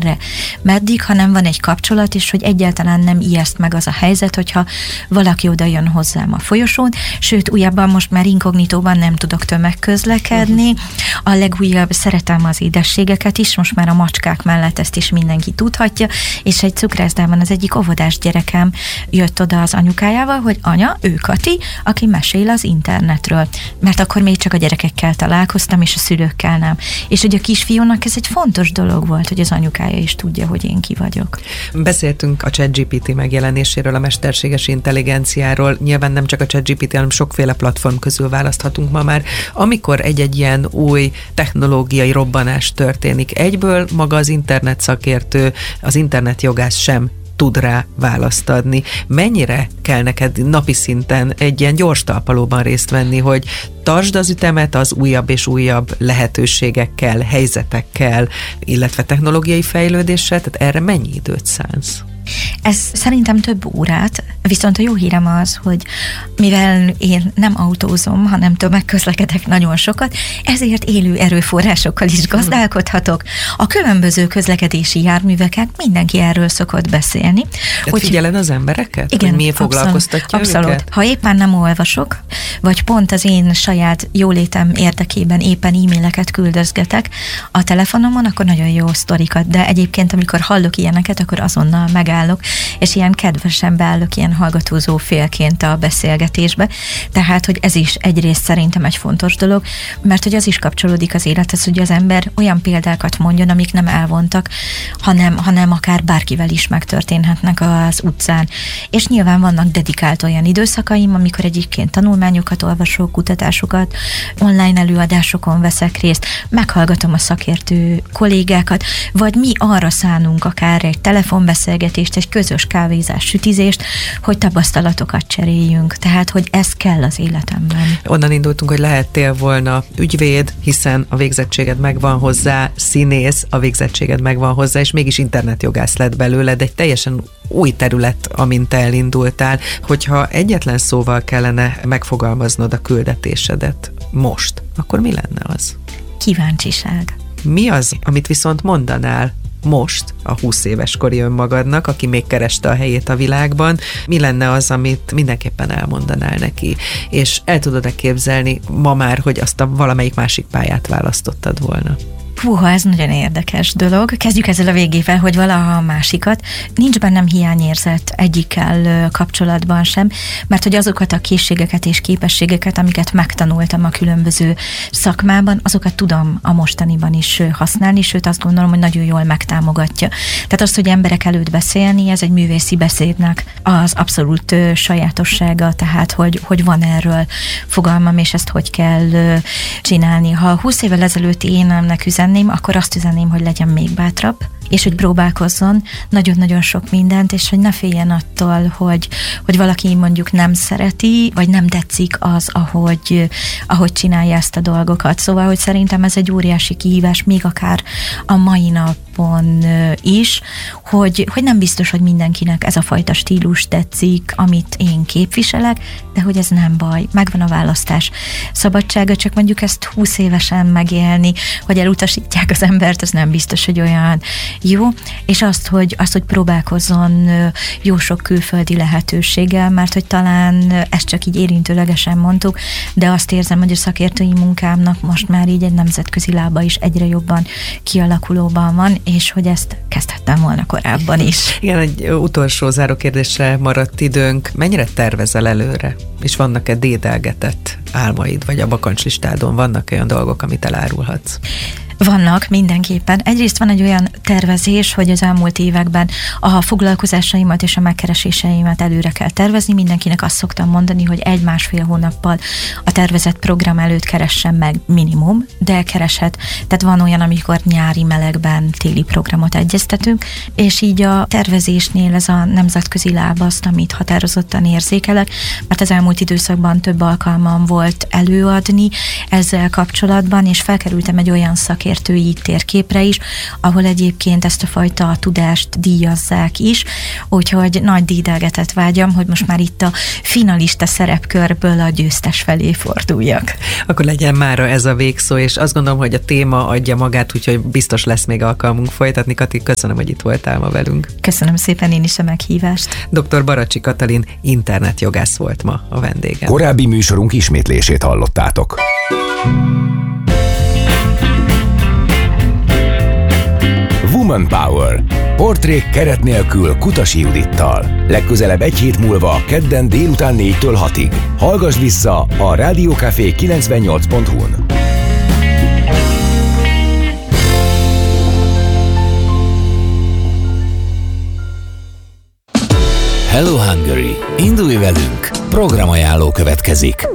erre meddig, hanem van egy kapcsolat, és hogy egyáltalán nem ijeszt meg az a helyzet, hogyha valaki oda jön hozzám a folyosón, sőt, újabban most már inkognitóban nem tudok tömegközlekedni. A legújabb, szeretem az édességeket is, most már a macskák mellett ezt is mindenki tudhatja, és egy cukrászdában az egyik óvodás gyerekem jött oda az anyukájával, hogy anya, ő Kati, aki mesél az internetről. Mert akkor még csak a gyerekekkel találkoztam, és a szülőkkel nem. És hogy a kisfiúnak ez egy fontos dolog volt, hogy az anyukája is tudja, hogy én ki vagyok. Beszéltünk a ChatGPT megjelenéséről, a mesterséges intelligenciáról. Nyilván nem csak a ChatGPT, hanem sokféle platform közül választhatunk ma már. Amikor egy-egy ilyen új technológiai robbanás történik, egyből maga az internet szakértő, az internetjogász sem tud rá választ adni. Mennyire kell neked napi szinten egy ilyen gyors talpalóban részt venni, hogy tartsd az ütemet az újabb és újabb lehetőségekkel, helyzetekkel, illetve technológiai fejlődéssel, tehát erre mennyi időt szánsz? Ez szerintem több órát, viszont a jó hírem az, hogy mivel én nem autózom, hanem tömegközlekedek nagyon sokat, ezért élő erőforrásokkal is gazdálkodhatok. A különböző közlekedési járműveket mindenki erről szokott beszélni. Hogy figyeled az embereket? Igen, miért foglalkoztatja abszolút. őket? Ha éppen nem olvasok, vagy pont az én saját jólétem érdekében éppen e-maileket küldözgetek a telefonomon, akkor nagyon jó sztorikat, de egyébként amikor hallok ilyeneket, akkor azonnal megállok, és ilyen kedvesen beállok ilyen hallgatózó félként a beszélgetésbe. Tehát, hogy ez is egyrészt szerintem egy fontos dolog, mert hogy az is kapcsolódik az élethez, hogy az ember olyan példákat mondjon, amik nem elvontak, hanem akár bárkivel is megtörténhetnek az utcán. És nyilván vannak dedikált olyan időszakaim, amikor egyébként tanulmányokat olvasok, kutatásokat, online előadásokon veszek részt, meghallgatom a szakértő kollégákat, vagy mi arra szánunk akár egy telefonbeszélgetést, egy közös kávézás, sütizést, hogy tapasztalatokat cseréljünk. Tehát, hogy ez kell az életemben. Onnan indultunk, hogy lehettél volna ügyvéd, hiszen a végzettséged megvan hozzá, színész, a végzettséged megvan hozzá, és mégis internetjogász lett belőled, egy teljesen új terület, amint elindultál. Hogyha egyetlen szóval kellene megfogalmaznod a küldetésedet most, akkor mi lenne az? Kíváncsiság. Mi az, amit viszont mondanál most a 20 éves kori önmagadnak, aki még kereste a helyét a világban, mi lenne az, amit mindenképpen elmondanál neki? És el tudod-e képzelni ma már, hogy azt a valamelyik másik pályát választottad volna? Húha, ez nagyon érdekes dolog. Kezdjük ezzel a végével, hogy valaha a másikat. Nincs bennem hiányérzet egyikkel kapcsolatban sem, mert hogy azokat a készségeket és képességeket, amiket megtanultam a különböző szakmában, azokat tudom a mostaniban is használni, sőt azt gondolom, hogy nagyon jól megtámogatja. Tehát az, hogy emberek előtt beszélni, ez egy művészi beszédnek az abszolút sajátossága, tehát hogy van erről fogalmam, és ezt hogy kell csinálni. Ha 20 évvel ezelőtt énemnek üzenném, akkor azt üzenném, hogy legyen még bátrabb, és hogy próbálkozzon nagyon-nagyon sok mindent, és hogy ne féljen attól, hogy valaki mondjuk nem szereti, vagy nem tetszik az, ahogy csinálja ezt a dolgokat. Szóval, hogy szerintem ez egy óriási kihívás, még akár a mai napon is, hogy nem biztos, hogy mindenkinek ez a fajta stílus tetszik, amit én képviselek, de hogy ez nem baj. Megvan a választás szabadsága, csak mondjuk ezt 20 évesen megélni, hogy elutasítják az embert, az nem biztos, hogy olyan jó, és azt, hogy próbálkozzon jó sok külföldi lehetőséggel, mert hogy talán ezt csak így érintőlegesen mondtuk, de azt érzem, hogy a szakértői munkámnak most már így egy nemzetközi lába is egyre jobban kialakulóban van, és hogy ezt kezdhettem volna korábban is. Igen, egy utolsó záró kérdésre maradt időnk. Mennyire tervezel előre? És vannak-e dédelgetett álmaid, vagy a bakancslistádon vannak olyan dolgok, amit elárulhatsz? Vannak mindenképpen. Egyrészt van egy olyan tervezés, hogy az elmúlt években a foglalkozásaimat és a megkereséseimet előre kell tervezni. Mindenkinek azt szoktam mondani, hogy 1-1,5 hónappal a tervezett program előtt keressen meg minimum, de kereshet. Tehát van olyan, amikor nyári melegben téli programot egyeztetünk, és így a tervezésnél ez a nemzetközi láb azt, amit határozottan érzékelek, mert az elmúlt időszakban több alkalmam volt előadni ezzel kapcsolatban, és felkerültem egy olyan szakértőre, szakértői térképre is, ahol egyébként ezt a fajta tudást díjazzák is, úgyhogy nagy dídelgetett vágyam, hogy most már itt a finalista szerepkörből a győztes felé forduljak. Akkor legyen mára ez a végszó, és azt gondolom, hogy a téma adja magát, úgyhogy biztos lesz még alkalmunk folytatni. Kati, köszönöm, hogy itt voltál ma velünk. Köszönöm szépen én is a meghívást. Dr. Baracsi Katalin internetjogász volt ma a vendégem. Korábbi műsorunk ismétlését hallottátok. Woman Power. Portrék keret nélkül Kutasi Judittal. Legközelebb egy hét múlva, kedden délután 4-től 6-ig. Hallgass vissza a Rádió Café 98.hu-n. Hello Hungary! Indulj velünk! Programajánló következik.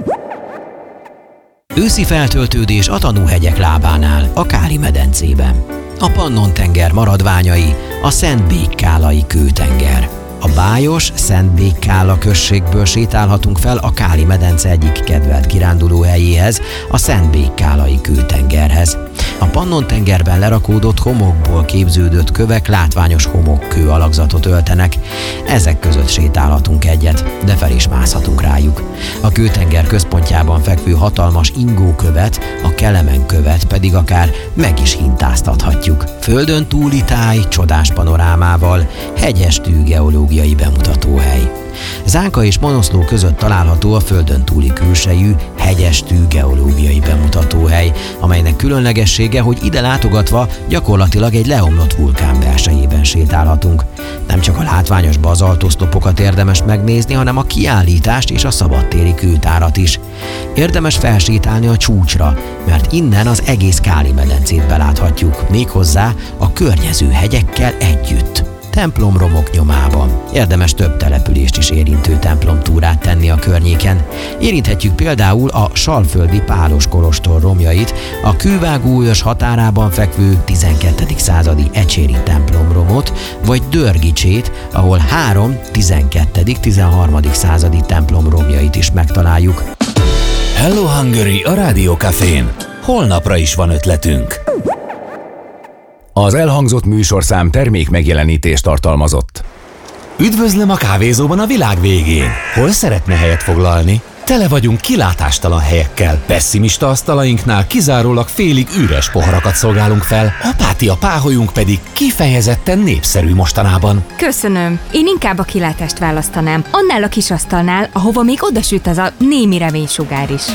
Őszi feltöltődés a Tanúhegyek lábánál, a Káli-medencében. A Pannon-tenger maradványai, a Szentbékkálai kőtenger. A bájos Szentbékkála községből sétálhatunk fel a Káli-medence egyik kedvelt kirándulóhelyéhez, a Szentbékkálai kőtengerhez. A Pannon-tengerben lerakódott homokból képződött kövek látványos homokkő alakzatot öltenek. Ezek között sétálhatunk egyet, de fel is mászhatunk rájuk. A kőtenger központjában fekvő hatalmas ingókövet, a Kelemen követ pedig akár meg is hintáztathatjuk. Földön túli táj, csodás panorámával, hegyes-tű geológiai bemutatóhely. Zánka és Monoszló között található a földön túli külsejű, hegyes-tű geológiai bemutatóhely, amelynek különlegessége, hogy ide látogatva gyakorlatilag egy leomlott vulkán belsejében sétálhatunk. Nem csak a látványos bazaltoszlopokat érdemes megnézni, hanem a kiállítást és a szabadtéri kőtárat is. Érdemes felsétálni a csúcsra, mert innen az egész Káli-medencét beláthatjuk, méghozzá a környező hegyekkel együtt. Templomromok nyomában. Érdemes több települést is érintő templomtúrát tenni a környéken. Érinthetjük például a salföldi Pálos kolostor romjait, a Kővágóörs határában fekvő 12. századi ecséri templomromot, vagy Dörgicsét, ahol 3. 12.-13. századi templom romjait is megtaláljuk. Hello Hungary a Rádió Cafén. Holnapra is van ötletünk. Az elhangzott műsorszám termék megjelenítést tartalmazott. Üdvözlöm a kávézóban a világ végén. Hol szeretne helyet foglalni? Tele vagyunk kilátástalan helyekkel. Pessimista asztalainknál kizárólag félig üres poharakat szolgálunk fel, apátia páholyunk pedig kifejezetten népszerű mostanában. Köszönöm. Én inkább a kilátást választanám. Annál a kis asztalnál, ahova még odasüt az a némi reménysugár is.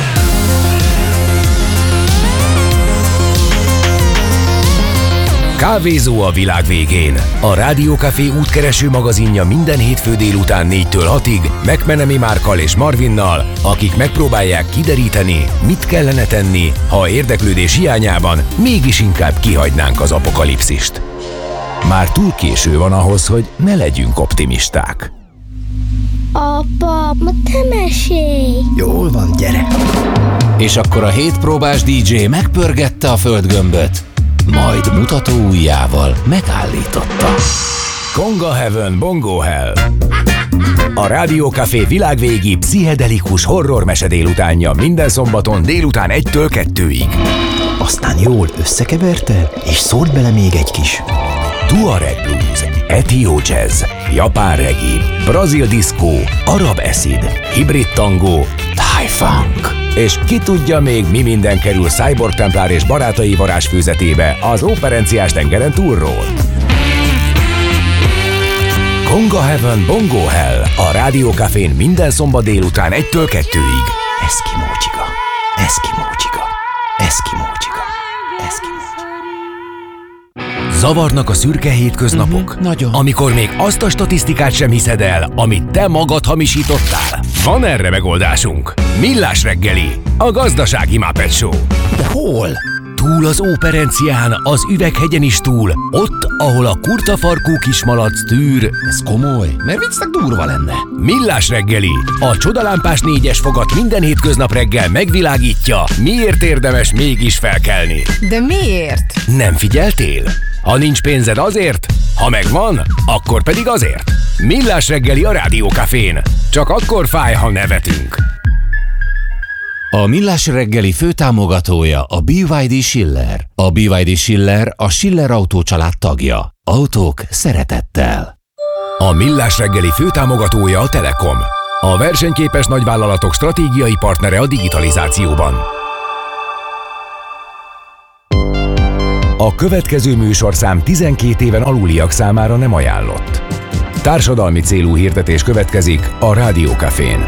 Kávézó a világ végén. A Rádió Café útkereső magazinja minden hétfő délután 4-től 6-ig McMenemy Márkkal és Marvinnal, akik megpróbálják kideríteni, mit kellene tenni, ha érdeklődés hiányában mégis inkább kihagynánk az apokalipszist. Már túl késő van ahhoz, hogy ne legyünk optimisták. Apa, ma te mesélj! Jól van, gyere! És akkor a 7 próbás DJ megpörgette a földgömböt, majd mutató ujjával megállította. Konga Heaven, Bongo Hell. A Rádió Café világvégi pszichedelikus horror mese délutánja minden szombaton délután 1-től 2-ig. Aztán jól összekeverte, és szólt bele még egy kis Tuareg blues, Etió jazz, japán reggae, brazil diszkó, arab acid, hibrid tangó, thai funk. És ki tudja még, mi minden kerül Cyborg Templár és barátai varázsfőzetébe az Óperenciás tengeren túlról. Konga Heaven, Bongo Hell a Rádió Cafén minden szombat délután 1-től 2-ig. Eszkimó csiga, eszkimó csiga, eszkimó csiga, eszkimó csiga. Zavarnak a szürke hétköznapok? Nagyon. Amikor még azt a statisztikát sem hiszed el, amit te magad hamisítottál? Van erre megoldásunk. Millás reggeli, a gazdasági Muppet Show. De hol? Túl az Óperencián, az Üveghegyen is túl, ott, ahol a kurtafarkú kismalac tűr. Ez komoly, mert viccnek durva lenne. Millás reggeli, a csodalámpás 4-es fogat minden hétköznap reggel megvilágítja, miért érdemes mégis felkelni. De miért? Nem figyeltél? Ha nincs pénzed azért, ha megvan, akkor pedig azért. Millás reggeli a Rádió Cafén. Csak akkor fáj, ha nevetünk. A Millás reggeli főtámogatója a BYD Schiller. A BYD Schiller a Schiller Autó család tagja. Autók szeretettel. A Millás reggeli főtámogatója a Telekom. A versenyképes nagyvállalatok stratégiai partnere a digitalizációban. A következő műsorszám 12 éven aluliak számára nem ajánlott. Társadalmi célú hirdetés következik a Rádió Cafén.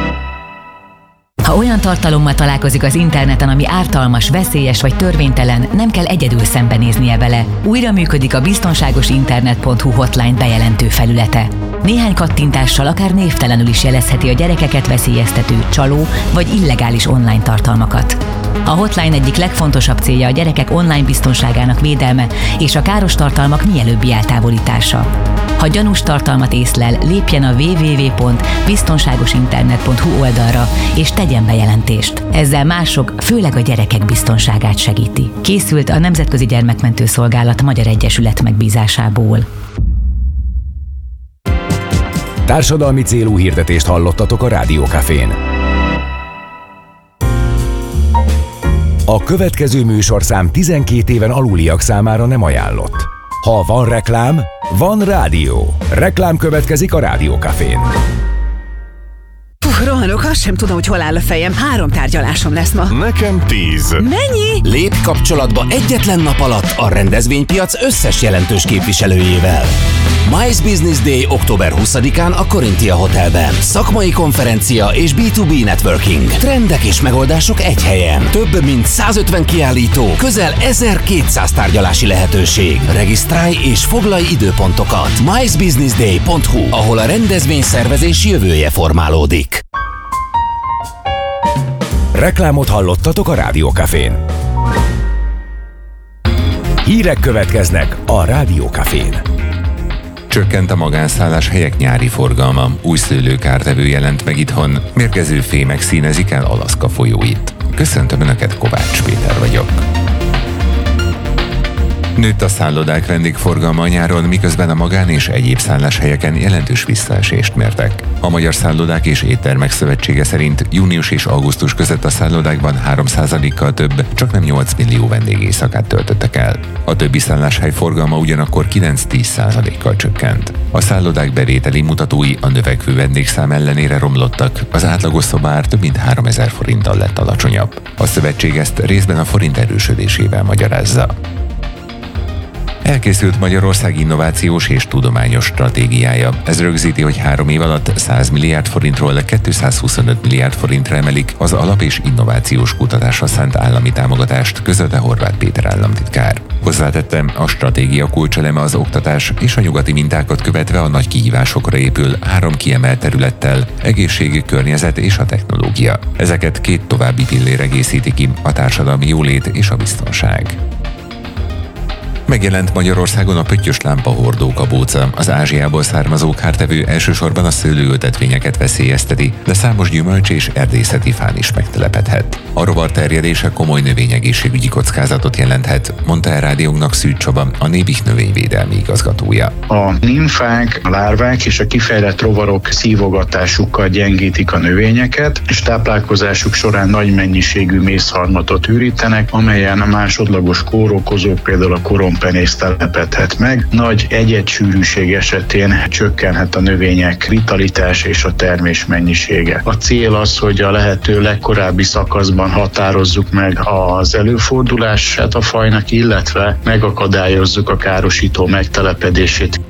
Ha olyan tartalommal találkozik az interneten, ami ártalmas, veszélyes vagy törvénytelen, nem kell egyedül szembenéznie vele. Újra működik a biztonságosinternet.hu hotline bejelentő felülete. Néhány kattintással akár névtelenül is jelezheti a gyerekeket veszélyeztető, csaló vagy illegális online tartalmakat. A hotline egyik legfontosabb célja a gyerekek online biztonságának védelme és a káros tartalmak mielőbbi eltávolítása. Ha gyanús tartalmat észlel, lépjen a www.biztonságosinternet.hu oldalra és tegyen bejelentést. Ezzel mások, főleg a gyerekek biztonságát segíti. Készült a Nemzetközi Gyermekmentő Szolgálat Magyar Egyesület megbízásából. Társadalmi célú hirdetést hallottatok a Rádió Cafén. A következő műsorszám 12 éven aluliak számára nem ajánlott. Ha van reklám, van rádió. Reklám következik a Rádió Cafén. Rohanok, azt sem tudom, hogy hol áll a fejem. 3 tárgyalásom lesz ma. Nekem 10. Mennyi? Lépj kapcsolatba egyetlen nap alatt a rendezvénypiac összes jelentős képviselőjével. MICE Business Day október 20-án a Corinthia Hotelben. Szakmai konferencia és B2B networking. Trendek és megoldások egy helyen. Több mint 150 kiállító, közel 1200 tárgyalási lehetőség. Regisztrálj és foglalj időpontokat. micebusinessday.hu, ahol a rendezvényszervezés jövője formálódik. Reklámot hallottatok a Rádió Cafén. Hírek következnek a Rádió Cafén. Csökkent a magánszállás helyek nyári forgalma, új szőlőkártevő jelent meg itthon, mérgező fémek színezik el Alaszka folyóit. Köszöntöm Önöket, Kovács Péter vagyok. Nőtt a szállodák vendégforgalma nyáron, miközben a magán és egyéb szálláshelyeken jelentős visszaesést mértek. A Magyar Szállodák és Éttermek Szövetsége szerint június és augusztus között a szállodákban 3%-kal több, csaknem 8 millió vendégéjszakát töltöttek el. A többi szálláshely forgalma ugyanakkor 9-10%-kal csökkent. A szállodák bevételi mutatói a növekvő vendégszám ellenére romlottak, az átlagos szobár több mint 3000 forinttal lett alacsonyabb. A szövetség ezt részben a forint erősödésével magyarázza. Elkészült Magyarország innovációs és tudományos stratégiája. Ez rögzíti, hogy 3 év alatt 100 milliárd forintról 225 milliárd forintra emelik az alap- és innovációs kutatásra szánt állami támogatást, közölte Horváth Péter államtitkár. Hozzátettem, a stratégia kulcseleme az oktatás, és a nyugati mintákat követve a nagy kihívásokra épül 3 kiemelt területtel: egészség, környezet és a technológia. Ezeket 2 további pillér egészíti ki: a társadalmi jólét és a biztonság. Megjelent Magyarországon a pöttyös lámpahordó kabóca. Az Ázsiából származó kártevő elsősorban a szőlőültetvényeket veszélyezteti, de számos gyümölcs és erdészeti fán is megtelepedhet. A rovar terjedése komoly növényegészségügyi kockázatot jelenthet, mondta el rádiónknak Szűcs Csaba, a Nébih növényvédelmi igazgatója. A nimfák, a lárvák és a kifejlett rovarok szívogatásukkal gyengítik a növényeket, és táplálkozásuk során nagy mennyiségű mészharmatot ürítenek, amelyen a másodlagos kórokozók, például a korompenész telepedhet meg. Nagy egyedssűrűség esetén csökkenhet a növények vitalitás és a termés mennyisége. A cél az, hogy a lehető legkorábbi szakaszban határozzuk meg az előfordulását a fajnak, illetve megakadályozzuk a károsító megtelepedését.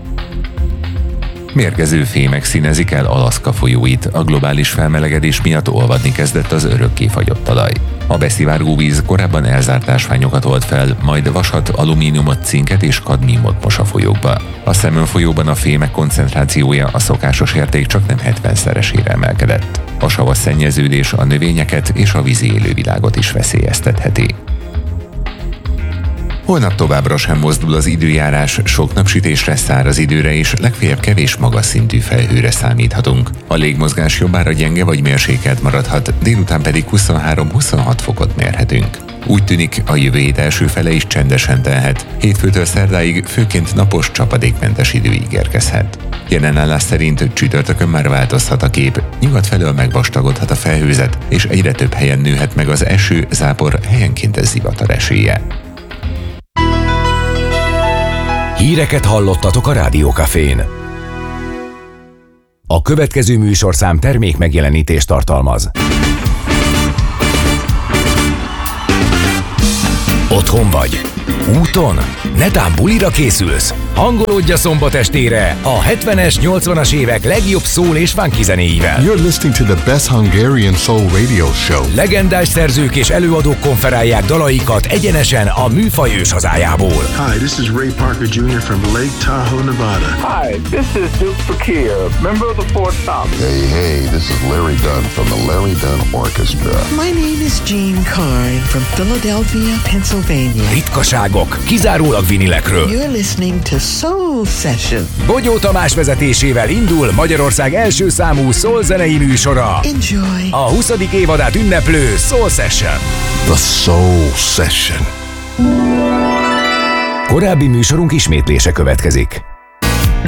Mérgező fémek színezik el Alaszka folyóit. A globális felmelegedés miatt olvadni kezdett az örökké fagyott talaj. A beszivárgó víz korábban elzárt ásványokat old fel, majd vasat, alumíniumot, cinket és kadmiumot mos a folyókba. A Szemön folyóban a fémek koncentrációja a szokásos érték csaknem 70-szeresére emelkedett. A savas szennyeződés a növényeket és a vízi élővilágot is veszélyeztetheti. Holnap továbbra sem mozdul az időjárás, sok napsütésre, száraz időre és legfeljebb kevés magas szintű felhőre számíthatunk. A légmozgás jobbára gyenge vagy mérsékelt maradhat, délután pedig 23-26 fokot mérhetünk. Úgy tűnik, a jövő hét első fele is csendesen telhet. Hétfőtől szerdáig főként napos, csapadékmentes idő ígérkezhet. Jelenállás szerint csütörtökön már változhat a kép, nyugat felől megvastagodhat a felhőzet, és egyre több helyen nőhet meg az eső, zápor, helyenként a zivatar esélye. Híreket hallottatok a Rádió Cafén. A következő műsorszám termék megjelenítést tartalmaz. Otthon vagy? Úton? Netán bulira készülsz? Hangolódj a szombat estére a 70-es, 80-as évek legjobb szól és funky zenéivel. You're listening to the best Hungarian soul radio show. Legendás szerzők és előadók konferálják dalaikat egyenesen a műfaj őshazájából. Hi, this is Ray Parker Jr. from Lake Tahoe, Nevada. Hi, this is Duke Fakir, member of the Four Tops. Hey, this is Larry Dunn from the Larry Dunn Orchestra. My name is Gene Carn from Philadelphia, Pennsylvania. Ritkaságok, kizárólag vinilekről. You're listening to Soul Session. Bogyó Tamás vezetésével indul Magyarország első számú soul zenei műsora. Enjoy. A 20. évadát ünneplő Soul Session. The Soul Session. Korábbi műsorunk ismétlése következik.